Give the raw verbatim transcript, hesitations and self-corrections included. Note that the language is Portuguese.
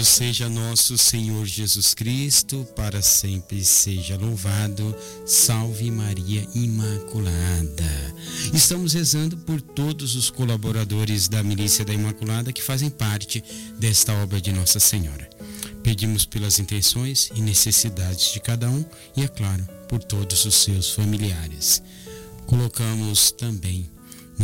Louvado seja nosso Senhor Jesus Cristo, para sempre seja louvado. Salve Maria Imaculada. Estamos rezando por todos os colaboradores da Milícia da Imaculada que fazem parte desta obra de Nossa Senhora. Pedimos pelas intenções e necessidades de cada um e, é claro, por todos os seus familiares. Colocamos também